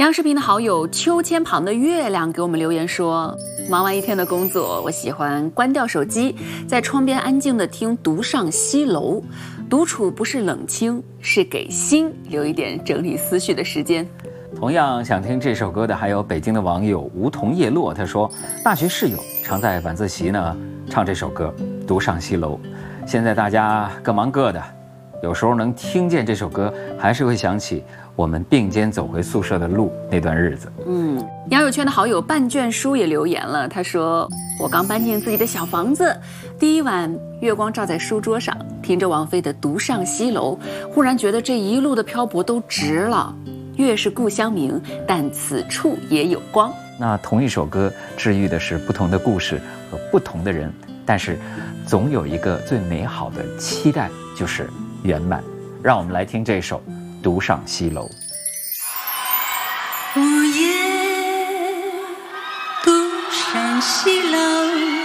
央视频的好友秋千旁的月亮给我们留言说，忙完一天的工作，我喜欢关掉手机，在窗边安静地听独上西楼。独处不是冷清，是给心留一点整理思绪的时间。 同样想听这首歌的还有北京的网友梧桐叶落，他说大学室友常在晚自习呢唱这首歌独上西楼，现在大家各忙各的，有时候能听见这首歌还是会想起我们并肩走回宿舍的路那段日子。 杨友圈的好友半卷书也留言了，他说我刚搬进自己的小房子，第一晚月光照在书桌上，听着王菲的独上西楼，忽然觉得这一路的漂泊都值了。月是故乡明，但此处也有光。 那同一首歌治愈的是不同的故事和不同的人，但是总有一个最美好的期待，就是圆满。让我们来听这首独上西楼。 午夜独上西楼，